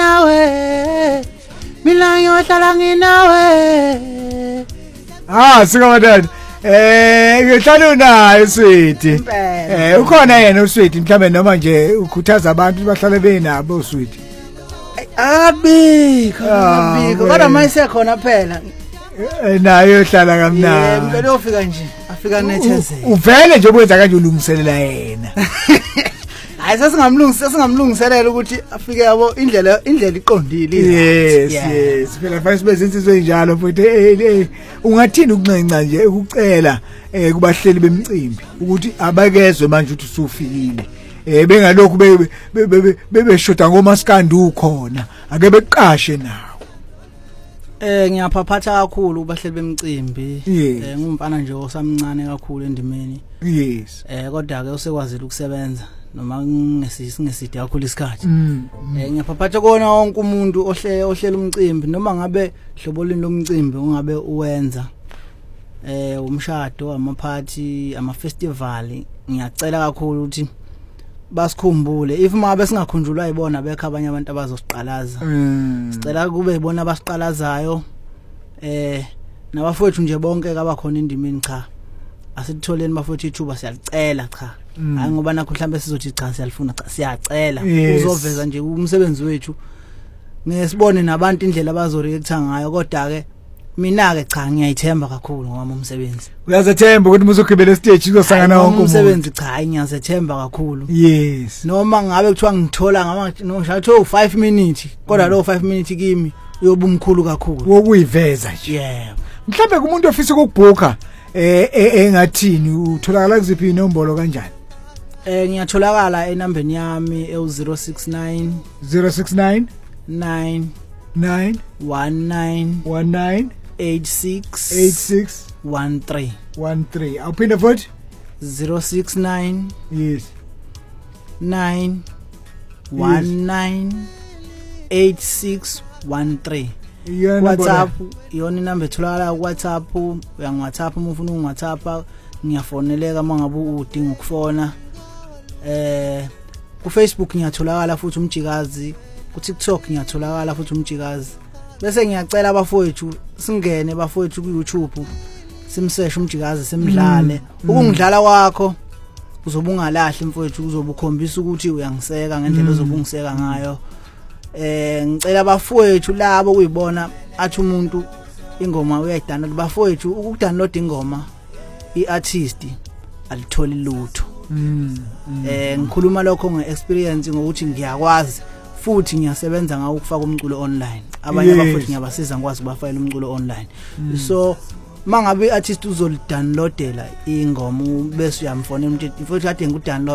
nginawe mina ngiyohlala nginawe sikamadad ngihlala naye sweetie ukhona yena usweetie mhlambe noma nje ukhuthaza abantu bahlale benabo usweetie abikho kodwa mase khona phela naye uhlala kamnandi ngeke uyofika nje afika nethezela uvele nje ukwenza kanje ulungiselela yena hayi sesingamlungiselela ukuthi afike yabo indlela iqondile yes phela fanele sibe zinsizwe enjalo futhi ungathini ukuncenca nje ukucela kubahleli bemicimbi ukuthi abakezwe manje ukuthi usufikile bengalokhu bebeshoda ngomaskandi ukhona ake beqashe nawo ngiyaphaphatha kakhulu kubahleli bemicimbi ngumfana nje osamncane kakhulu endimeni yes kodwa ke usekwazile ukusebenza noma ngeside kakhulu isikhathi ngiyaphaphatha kona wonke umuntu ohlela umcimbi noma ngabe hlobo lini lomcimbi ungabe uwenza umshado amaphathi amafestival ngiyacela kakhulu ukuthi basikhumbule if mabe singakhunjulwa yibona bekho abanye abantu abazosiqalaza sicela kube yibona abasiqalazayo nabafowethu nje bonke abakhona endimeni cha asitholeni bafowethu ithuba siyalicela cha hayi ngoba nakho mhlambe sizothi cha siyalifuna cha siyacela uzoveza nje umsebenzi wethu ngesibone nabantu indlela abazoreacta ngayo kodwa ke mina ke cha ngiyayithemba kakhulu ngoma umsebenzi uyazethemba ukuthi muzokhibela stage uzosangana wonke umuntu umsebenzi cha ngiyazethemba kakhulu yes noma ngabe kuthiwa ngithola ngama ngishatho 5 minutes kodwa lo 5 minutes kimi uyoba umkhulu kakhulu wokuyiveza nje yebo mhlambe kumuntu ofisa ukubhuka engathini utholakala kuziphi inombolo kanjani ngiyatholakala enambeni yami e069 069 9 9 19 86 13 awuphinda futhi 069 yes 9 19 86 13 WhatsApp yona inamba etholakala ku WhatsApp uyangi-WhatsApp uma ufuna ungi-WhatsApp ngiyafoneleka mangabe udinga ukufona ku Facebook ngiyatholakala futhi umjikazi ku TikTok ngiyatholakala futhi umjikazi bese ngiyacela abafowethu singene bafowethu ku YouTube simseshe umjikazi simdlale ukungidlala kwakho uzobe ungalahli mfowethu uzobe ukhombisa ukuthi uyangiseka ngendlela ozobungiseka ngayo ngicela abafowethu labo kuyibona athi umuntu ingoma uyayidownload bafowethu ukudownload ingoma iartist alitholi lutho ngikhuluma lokho ngeexperience ngokuthi ngiyakwazi futhi ngiyasebenza ngawo ukufaka umculo online abanye abafowethu ngiyabasiza ngikwazi ukubafayela umculo online so mangabe iartist uzolidownloadela ingoma bese uyamfonela umuntu mfowethu ade ngikudownload